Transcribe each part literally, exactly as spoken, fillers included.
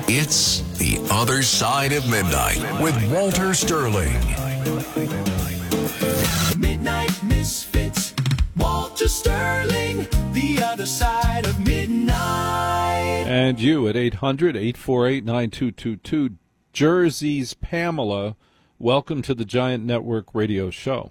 It's The Other Side of Midnight with Walter Sterling. Midnight Misfits, Walter Sterling, The Other Side of Midnight. And you at eight hundred, eight four eight, nine two two two, Jersey's Pamela, welcome to the Giant Network radio show.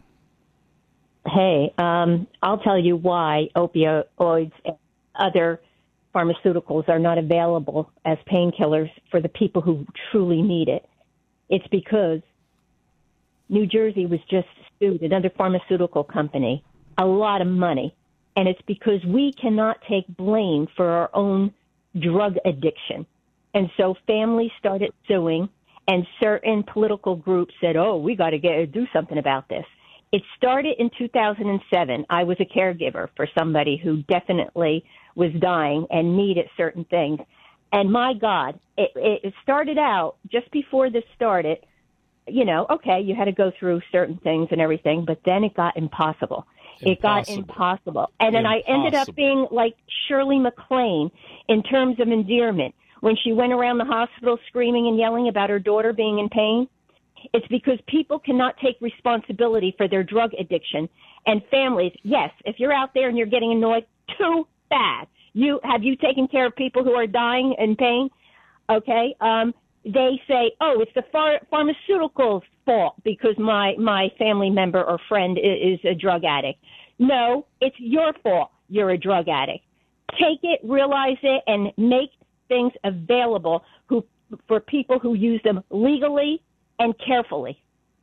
Hey, um, I'll tell you why opioids and other pharmaceuticals are not available as painkillers for the people who truly need it. It's because New Jersey was just sued, another pharmaceutical company, a lot of money. And it's because we cannot take blame for our own drug addiction. And so families started suing, and certain political groups said, oh, we got to get do something about this. It started in two thousand seven. I was a caregiver for somebody who definitely was dying and needed certain things. And my God, it, it started out just before this started, you know, okay, you had to go through certain things and everything, but then it got impossible. Impossible. It got impossible. And then impossible. I ended up being like Shirley MacLaine in terms of endearment. When she went around the hospital screaming and yelling about her daughter being in pain, it's because people cannot take responsibility for their drug addiction. And families, yes, if you're out there and you're getting annoyed, too bad. You have you taken care of people who are dying in pain? Okay. Um, they say, oh, it's the phar- pharmaceuticals' fault because my, my family member or friend is, is a drug addict. No, it's your fault you're a drug addict. Take it, realize it, and make things available who, for people who use them legally and carefully.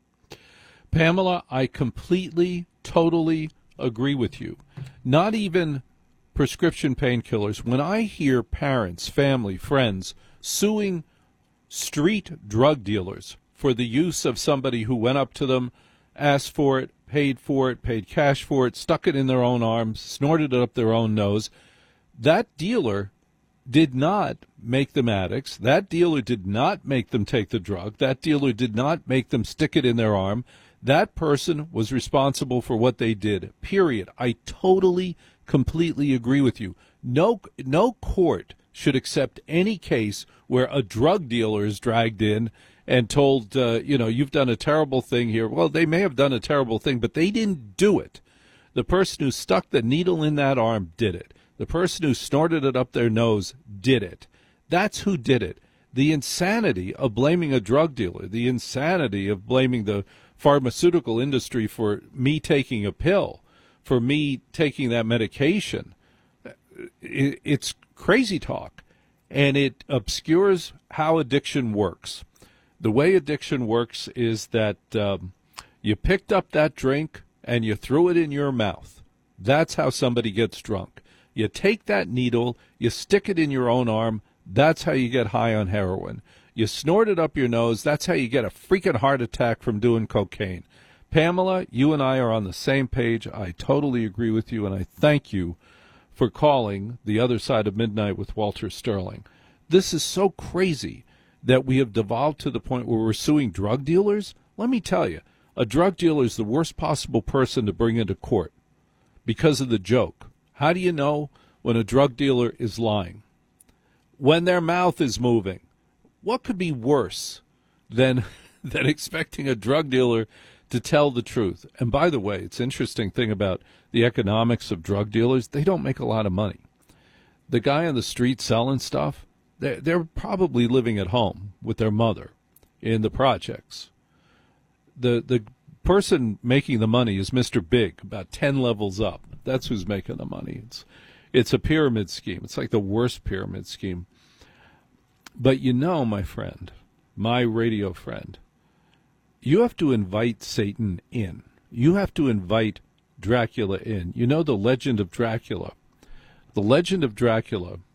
Pamela, I completely, totally agree with you. Not even prescription painkillers. When I hear parents, family, friends suing street drug dealers for the use of somebody who went up to them, asked for it, paid for it, paid cash for it, stuck it in their own arms, snorted it up their own nose, that dealer did not make them addicts. That dealer did not make them take the drug. That dealer did not make them stick it in their arm. That person was responsible for what they did, period. I totally, completely agree with you. No, no court should accept any case where a drug dealer is dragged in and told, uh, you know, you've done a terrible thing here. Well, they may have done a terrible thing, but they didn't do it. The person who stuck the needle in that arm did it. The person who snorted it up their nose did it. That's who did it. The insanity of blaming a drug dealer, the insanity of blaming the pharmaceutical industry for me taking a pill, for me taking that medication, it's crazy talk, and it obscures how addiction works. The way addiction works is that um, you picked up that drink and you threw it in your mouth. That's how somebody gets drunk. You take that needle, you stick it in your own arm, that's how you get high on heroin. You snort it up your nose, that's how you get a freaking heart attack from doing cocaine. Pamela, you and I are on the same page. I totally agree with you, and I thank you for calling The Other Side of Midnight with Walter Sterling. This is so crazy that we have devolved to the point where we're suing drug dealers. Let me tell you, a drug dealer is the worst possible person to bring into court because of the joke. How do you know when a drug dealer is lying? When their mouth is moving. What could be worse than than expecting a drug dealer to tell the truth? And by the way, it's an interesting thing about the economics of drug dealers. They don't make a lot of money. The guy on the street selling stuff, they're, they're probably living at home with their mother in the projects. The, the person making the money is Mister Big, about ten levels up. That's who's making the money. It's it's a pyramid scheme. It's like the worst pyramid scheme. But you know, my friend, my radio friend, you have to invite Satan in. You have to invite Dracula in. You know the legend of Dracula. The legend of Dracula